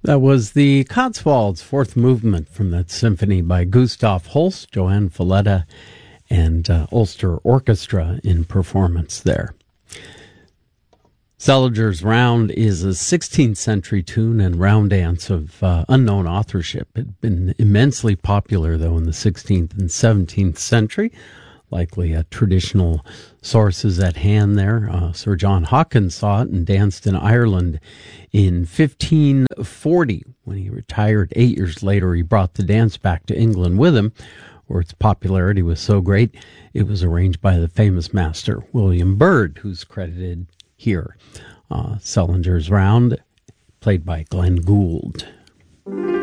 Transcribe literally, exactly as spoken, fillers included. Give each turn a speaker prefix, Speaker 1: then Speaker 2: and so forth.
Speaker 1: That was the Cotswolds Fourth Movement from that symphony by Gustav Holst, Johann Falletta, and uh, Ulster Orchestra in performance there. Selinger's Round is a sixteenth century tune and round dance of uh, unknown authorship. It had been immensely popular, though, in the sixteenth and seventeenth century. Likely uh, traditional sources at hand there. Uh, Sir John Hawkins saw it and danced in Ireland in fifteen forty. When he retired eight years later, he brought the dance back to England with him, where its popularity was so great, it was arranged by the famous master, William Byrd, who's credited here. Uh, Selinger's Round, played by Glenn Gould.